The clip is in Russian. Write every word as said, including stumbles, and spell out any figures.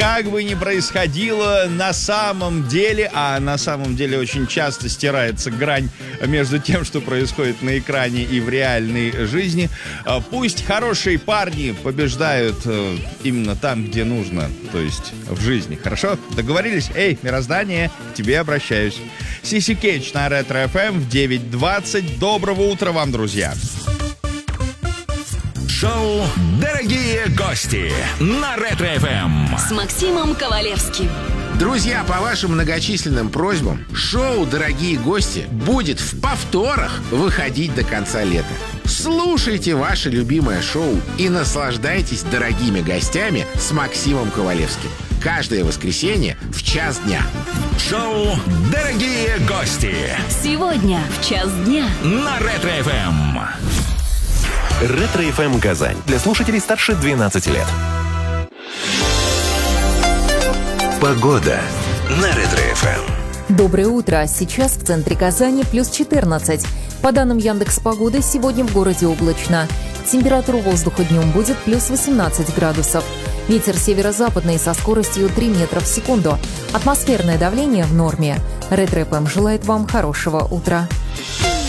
Как бы ни происходило, на самом деле, а на самом деле очень часто стирается грань между тем, что происходит на экране и в реальной жизни. Пусть хорошие парни побеждают именно там, где нужно, то есть в жизни. Хорошо? Договорились? Эй, мироздание, к тебе обращаюсь. Сиси Кетч на Ретро эф эм в девять двадцать. Доброго утра вам, друзья! Шоу «Дорогие гости» на Ретро эф эм с Максимом Ковалевским. Друзья, по вашим многочисленным просьбам, шоу «Дорогие гости» будет в повторах выходить до конца лета. Слушайте ваше любимое шоу и наслаждайтесь дорогими гостями с Максимом Ковалевским. Каждое воскресенье в час дня. Шоу «Дорогие гости» сегодня в час дня на Ретро эф эм. Ретро эф эм Казань. Для слушателей старше двенадцати лет. Погода на Ретро эф эм. Доброе утро. Сейчас в центре Казани плюс четырнадцать. По данным Яндекс.Погоды, сегодня в городе облачно. Температура воздуха днем будет плюс восемнадцать градусов. Ветер северо-западный со скоростью три метра в секунду. Атмосферное давление в норме. Ретро эф эм желает вам хорошего утра.